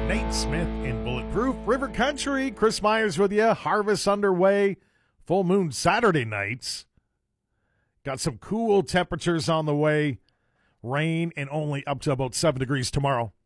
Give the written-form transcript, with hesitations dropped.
Nate Smith in Bulletproof River Country. Chris Myers with you. Harvest underway. Full moon Saturday nights. Got some cool temperatures on the way. Rain and only up to about 7 degrees tomorrow.